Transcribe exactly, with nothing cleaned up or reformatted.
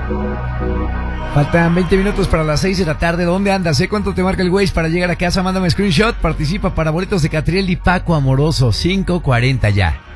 Faltan veinte minutos para las seis de la tarde. ¿Dónde andas? ¿Eh? ¿Cuánto te marca el Waze para llegar a casa? Mándame screenshot. Participa para boletos de Catriel y Paco Amoroso. cinco cuarenta ya.